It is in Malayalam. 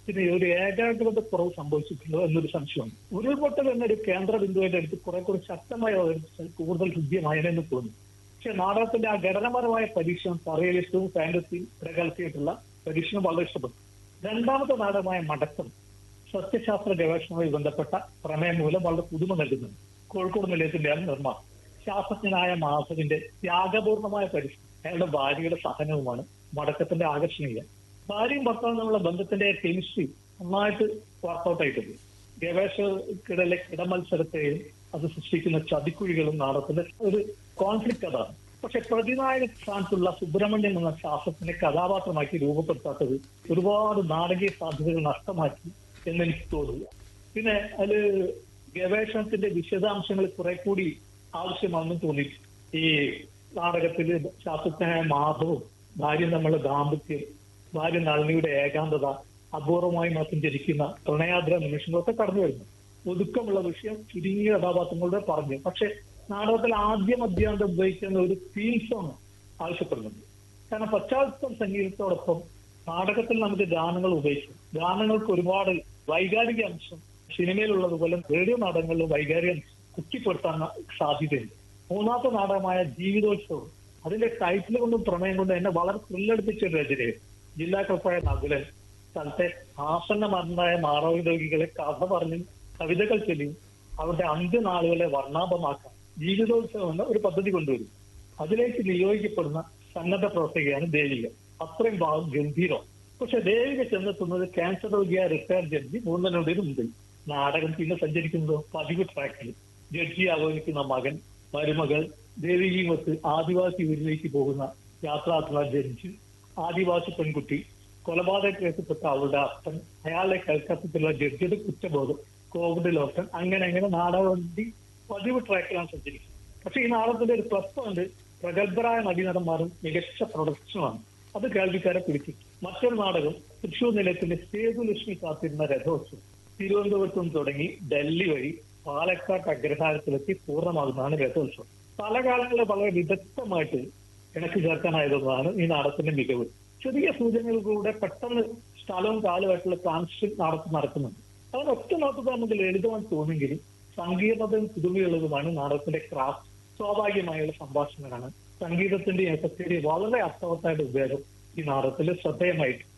പിന്നെ ഒരു ഏകാഗ്രത കുറവ് സംഭവിച്ചിട്ടുണ്ടോ എന്നൊരു സംശയമാണ്. ഉരുൾപൊട്ടൽ എന്നൊരു കേന്ദ്ര ബിന്ദുവിന്റെ അടുത്ത് കുറെ ശക്തമായി അവതരിപ്പിച്ചാൽ കൂടുതൽ ഹൃദ്യമായെന്ന് തോന്നി. പക്ഷെ നാടകത്തിന്റെ ആ ഘടനാപരമായ പരീക്ഷണം സർറിയലിസവും ഫാന്റസിയും പ്രകൽപ്പിച്ചിട്ടുള്ള പരീക്ഷണം വളരെ ഇഷ്ടപ്പെട്ടു. രണ്ടാമത്തെ നാടകമായ മടക്കം സസ്യശാസ്ത്ര ഗവേഷണവുമായി ബന്ധപ്പെട്ട പ്രമേയം മൂലം വളരെ പുതുമ നൽകുന്നുണ്ട്. കോഴിക്കോട് നിലയത്തിന്റെയാണ് നിർമ്മാണം. ശാസ്ത്രജ്ഞനായ മാധവിന്റെ ത്യാഗപൂർണമായ പരിശ്രമം അയാളുടെ ഭാര്യയുടെ സഹനവുമാണ് മടക്കത്തിന്റെ ആകർഷണീയ. ഭാര്യയും ഭർത്താവും തമ്മിലുള്ള ബന്ധത്തിന്റെ കെമിസ്ട്രി നന്നായിട്ട് വർക്കൗട്ട് ആയിട്ടുണ്ട്. ഗവേഷകർക്കിടയിലെ കിടമത്സരത്തെയും അത് സൃഷ്ടിക്കുന്ന ചതിക്കുഴികളും നാടകത്തിന്റെ ഒരു കോൺഫ്ലിക്റ്റ് അതാണ്. പക്ഷെ പ്രതിനായക സ്ഥാനത്തുള്ള സുബ്രഹ്മണ്യൻ എന്ന ശാസ്ത്രജ്ഞനെ കഥാപാത്രമാക്കി രൂപപ്പെടുത്താത്തത് ഒരുപാട് നാടകീയ സാധ്യതകൾ നഷ്ടമാക്കി എന്നെനിക്ക് തോന്നുക. പിന്നെ അതില് ഗവേഷണത്തിന്റെ വിശദാംശങ്ങൾ കുറെ കൂടി ആവശ്യമാണെന്ന് തോന്നി. ഈ നാടകത്തിൽ ശാസ്ത്രജ്ഞനായ മാധവും ഭാര്യ നമ്മളുടെ ദാമ്പത്യം, ഭാര്യ നളിനിയുടെ ഏകാന്തത, അപൂർവമായി മാത്രം ജനിക്കുന്ന പ്രണയാദ്ര നിമിഷങ്ങളൊക്കെ കടന്നു വരുന്നു. ഒതുക്കമുള്ള വിഷയം ചുരുങ്ങിയ കഥാപാത്രങ്ങളുടെ പറഞ്ഞു. പക്ഷെ നാടകത്തിൽ ആദ്യം അധ്യാന്തം ഉപയോഗിക്കുന്ന ഒരു തീം സോങ് ആവശ്യപ്പെടുന്നുണ്ട്. കാരണം പശ്ചാത്തല സംഗീതത്തോടൊപ്പം നാടകത്തിൽ നമുക്ക് ഗാനങ്ങൾ ഉപയോഗിക്കും. ഗാനങ്ങൾക്ക് ഒരുപാട് വൈകാരിക അംശം സിനിമയിലുള്ളതുപോലെ റേഡിയോ നാടകങ്ങളിൽ വൈകാരിക അംശം കുറ്റിപ്പെടുത്താൻ സാധ്യതയുണ്ട്. മൂന്നാമത്തെ നാടകമായ ജീവിതോത്സവം, അതിന്റെ ടൈറ്റിൽ കൊണ്ടും പ്രമേയം കൊണ്ടും എന്നെ വളരെ ത്രില്ലടിപ്പിച്ച ഒരു രചനയാണ്. ജില്ലാ കളക്ടറായ നകുലൻ സ്ഥലത്തെ ആസന്ന മരണമായ മാനവ രോഗികളെ കഥ പറഞ്ഞും കവിതകൾ ചൊല്ലിയും അവരുടെ അന്ത്യനാളുകളെ വർണ്ണാഭമാക്കാൻ ജീവിതോത്സവം എന്ന ഒരു പദ്ധതി കൊണ്ടുവരും. അതിലേക്ക് നിയോഗിക്കപ്പെടുന്ന സന്നദ്ധ പ്രവർത്തകയാണ് ദേവിക. അത്രയും ഭാഗം ഗംഭീരം. പക്ഷെ ദേവിക ചെന്നെത്തുന്നത് ക്യാൻസർ രോഗിയായ റിട്ടയർഡ് ജഡ്ജി മൂന്നനുടെ മുമ്പിൽ. നാടകം പിന്നെ സഞ്ചരിക്കുന്നത് പതിവ് ട്രാക്കിൽ. ജഡ്ജി ആലോചിക്കുന്ന മകൻ, മരുമകൾ, ദേവികയുമൊത്ത് ആദിവാസി ഊരിലേക്ക് പോകുന്ന യാത്രാർത്ഥന ജഡ്ജി, ആദിവാസി പെൺകുട്ടി, കൊലപാതക കേസപ്പെട്ട അവളുടെ അപ്പൻ, അയാളുടെ കൽക്കത്തത്തിലുള്ള ജഡ്ജിയുടെ കുറ്റബോധം, കോവിഡ് ലോക്കൻ, അങ്ങനെ നാടകവണ്ടി പതിവ് ട്രാക്കിലാണ് സഞ്ചരിക്കുന്നത്. പക്ഷെ ഈ നാടകത്തിന്റെ ഒരു പ്ലസ് പോയിന്റ് പ്രഗത്ഭരായ നടീനടന്മാരും മികച്ച പ്രൊഡക്ഷനുമാണ്. അത് കേൾവിക്കാരെ പിടിച്ചു. മറ്റൊരു നാടകം തൃശൂർ നിലയത്തിന്റെ സേതുലക്ഷ്മി കാത്തിരുന്ന രഥോത്സവം. തിരുവനന്തപുരത്ത് നിന്ന് തുടങ്ങി ഡൽഹി വഴി പാലക്കാട് അഗ്രഹാരത്തിലെത്തി പൂർണ്ണമാകുന്നതാണ് രഥോത്സവം. പല കാലങ്ങളിൽ വളരെ വിദഗ്ധമായിട്ട് ഇണക്കി ചേർക്കാനായതാണ് ഈ നാടകത്തിന്റെ മികവ്. ചെറിയ സൂചനകളിലൂടെ പെട്ടെന്ന് സ്ഥലവും കാലമായിട്ടുള്ള ട്രാൻസിഷൻ നടക്കുന്നുണ്ട്. അതിന് ഒറ്റ നോട്ടത്തിൽ നമുക്ക് ലളിതമായി തോന്നുമെങ്കിലും സങ്കീർണതയും പുതുമയുള്ളതുമാണ് നാടകത്തിന്റെ ക്രാഫ്റ്റ്. സ്വാഭാവികമായുള്ള സംഭാഷണങ്ങളാണ്. സംഗീതത്തിന്റെയും എഫക്റ്റിന്റെയും വളരെ അർത്ഥവത്തായിട്ട് ഉപയോഗം ഈ നാടകത്തിൽ ശ്രദ്ധേയമായിട്ട്